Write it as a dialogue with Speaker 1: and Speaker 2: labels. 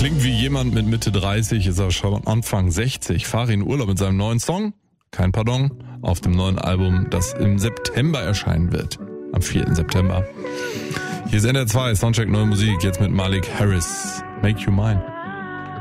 Speaker 1: Klingt wie jemand mit Mitte 30, ist aber schon Anfang 60. Fahre in Urlaub mit seinem neuen Song, kein Pardon, auf dem neuen Album, das im September erscheinen wird. Am 4. September. Hier ist NDR 2, Soundcheck Neue Musik, jetzt mit Malik Harris. Make You Mine.